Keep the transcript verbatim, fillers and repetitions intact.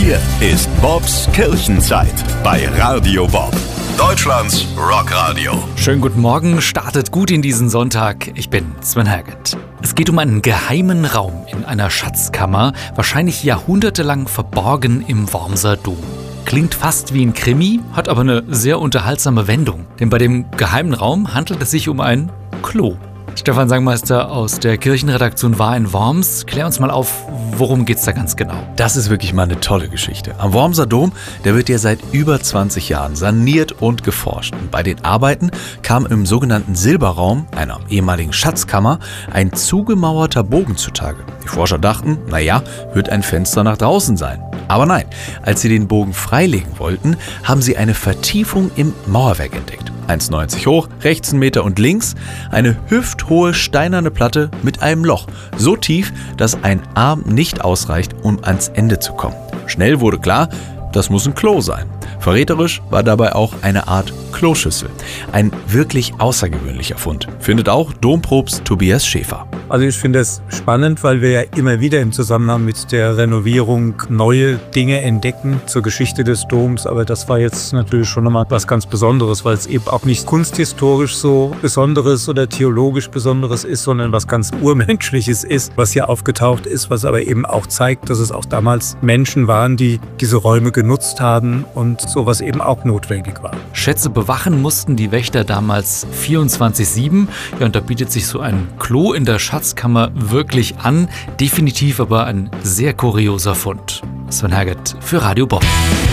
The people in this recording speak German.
Hier ist Bobs Kirchenzeit bei Radio Bob, Deutschlands Rockradio. Schönen guten Morgen, startet gut in diesen Sonntag. Ich bin Sven Herget. Es geht um einen geheimen Raum in einer Schatzkammer, wahrscheinlich jahrhundertelang verborgen im Wormser Dom. Klingt fast wie ein Krimi, hat aber eine sehr unterhaltsame Wendung. Denn bei dem geheimen Raum handelt es sich um ein Klo. Stefan Sangmeister aus der Kirchenredaktion war in Worms. Klär uns mal auf, worum geht's da ganz genau? Das ist wirklich mal eine tolle Geschichte. Am Wormser Dom, der wird ja seit über zwanzig Jahren saniert und geforscht. Und bei den Arbeiten kam im sogenannten Silberraum, einer ehemaligen Schatzkammer, ein zugemauerter Bogen zutage. Die Forscher dachten, naja, wird ein Fenster nach draußen sein. Aber nein, als sie den Bogen freilegen wollten, haben sie eine Vertiefung im Mauerwerk entdeckt. eins Komma neunzig hoch, rechts einen Meter und links eine hüfthohe steinerne Platte mit einem Loch. So tief, dass ein Arm nicht ausreicht, um ans Ende zu kommen. Schnell wurde klar, das muss ein Klo sein. Verräterisch war dabei auch eine Art Kloschüssel. Ein wirklich außergewöhnlicher Fund, findet auch Dompropst Tobias Schäfer. Also ich finde es spannend, weil wir ja immer wieder im Zusammenhang mit der Renovierung neue Dinge entdecken zur Geschichte des Doms. Aber das war jetzt natürlich schon nochmal was ganz Besonderes, weil es eben auch nicht kunsthistorisch so Besonderes oder theologisch Besonderes ist, sondern was ganz Urmenschliches ist, was hier aufgetaucht ist, was aber eben auch zeigt, dass es auch damals Menschen waren, die diese Räume genutzt haben und sowas eben auch notwendig war. Schätze bewachen mussten die Wächter damals vierundzwanzig sieben. Ja, und da bietet sich so ein Klo in der Schatzkammer wirklich an. Definitiv aber ein sehr kurioser Fund. Sven Herget für Radio Bob.